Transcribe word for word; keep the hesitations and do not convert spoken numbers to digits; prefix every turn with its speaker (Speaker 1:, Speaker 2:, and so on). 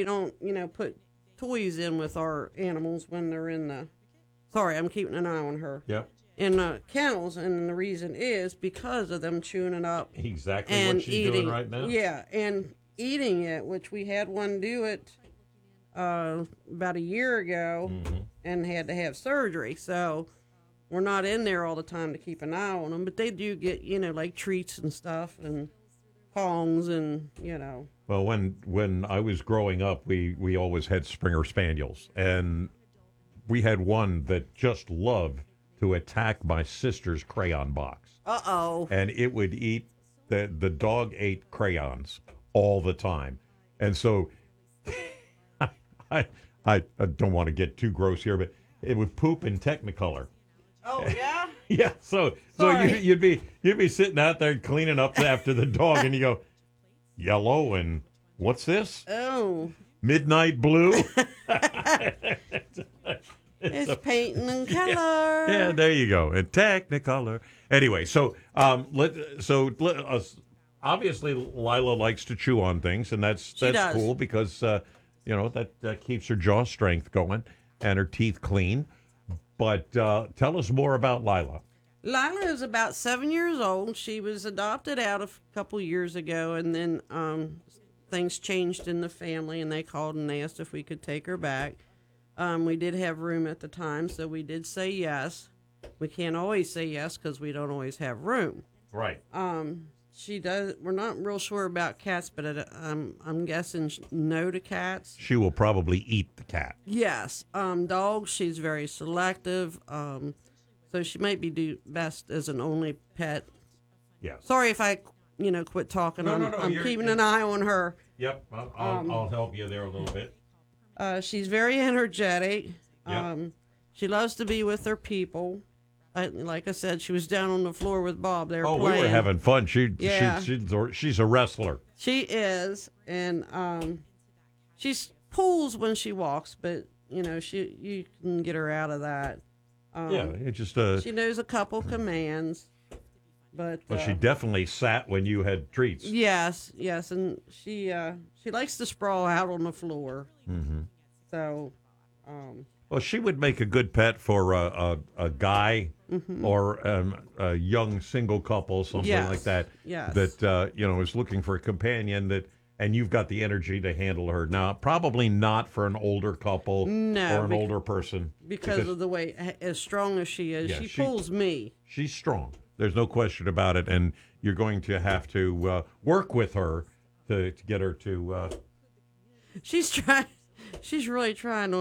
Speaker 1: we don't, you know, put toys in with our animals when they're in the. Sorry, I'm keeping an eye on her.
Speaker 2: Yep.
Speaker 1: In the kennels, and the reason is because of them chewing it up.
Speaker 2: Exactly
Speaker 1: and
Speaker 2: what she's
Speaker 1: eating,
Speaker 2: doing right now.
Speaker 1: Yeah, and eating it, which we had one do it uh, about a year ago,
Speaker 2: Mm-hmm.
Speaker 1: and had to have surgery. So we're not in there all the time to keep an eye on them, but they do get, you know, like treats and stuff and pongs and, you know.
Speaker 2: Well, when when I was growing up, we, we always had Springer Spaniels, and we had one that just loved to attack my sister's crayon box.
Speaker 1: Uh-oh.
Speaker 2: And it would eat, the, the dog ate crayons all the time. And so, I, I, I don't want to get too gross here, but it would poop in Technicolor.
Speaker 1: Oh, yeah?
Speaker 2: Yeah, so so
Speaker 1: Sorry.
Speaker 2: you, you'd be you'd be sitting out there cleaning up after the dog, and you go, yellow, and what's this?
Speaker 1: Oh.
Speaker 2: Midnight blue?
Speaker 1: It's painting and color.
Speaker 2: Yeah, there you go. And Technicolor. Anyway, so um, let so let us. Obviously, Lila likes to chew on things, and that's
Speaker 1: She
Speaker 2: that's
Speaker 1: does.
Speaker 2: cool because uh, you know that uh, keeps her jaw strength going and her teeth clean. But uh, tell us more about Lila.
Speaker 1: Lila is about seven years old. She was adopted out a f- couple years ago, and then um, things changed in the family, and they called and asked if we could take her back. Um, we did have room at the time, so we did say yes. We can't always say yes because we don't always have room.
Speaker 2: Right.
Speaker 1: Um, she does. We're not real sure about cats, but it, um, I'm guessing sh- no to cats.
Speaker 2: She will probably eat the cat.
Speaker 1: Yes. Um, dogs. She's very selective. Um, so she might be do best as an only pet.
Speaker 2: Yes.
Speaker 1: Sorry if I, you know, quit talking.
Speaker 2: No,
Speaker 1: I'm,
Speaker 2: no, no,
Speaker 1: I'm
Speaker 2: you're-
Speaker 1: keeping an eye on her.
Speaker 2: Yep. I'll, I'll,
Speaker 1: Um,
Speaker 2: I'll help you there a little bit.
Speaker 1: Uh, she's very energetic.
Speaker 2: Yep.
Speaker 1: Um, she loves to be with her people. I, like I said, she was down on the floor with Bob. They were
Speaker 2: Oh,
Speaker 1: playing.
Speaker 2: we were having fun. She,
Speaker 1: Yeah.
Speaker 2: she, she's, a- she's a wrestler.
Speaker 1: She is, and um, she's pulls when she walks, but you know, she you can get her out of that. Um,
Speaker 2: Yeah, it just uh,
Speaker 1: She knows a couple commands, but
Speaker 2: well,
Speaker 1: uh,
Speaker 2: she definitely sat when you had treats.
Speaker 1: yes, yes, and she uh, she likes to sprawl out on the floor.
Speaker 2: Mm-hmm.
Speaker 1: So, um,
Speaker 2: Well, she would make a good pet for a a, a guy
Speaker 1: mhm.
Speaker 2: or um, a young single couple, something
Speaker 1: Yes,
Speaker 2: like that.
Speaker 1: yes.
Speaker 2: That uh, you know is looking for a companion that, and you've got the energy to handle her. Now, probably not for an older couple
Speaker 1: No,
Speaker 2: or an
Speaker 1: bec-
Speaker 2: older person
Speaker 1: because, of the way as strong as she is,
Speaker 2: Yeah,
Speaker 1: she,
Speaker 2: she-
Speaker 1: pulls me.
Speaker 2: she's strong. There's no question about it, and you're going to have to uh, work with her to, to get her to. Uh,
Speaker 1: She's trying. She's really trying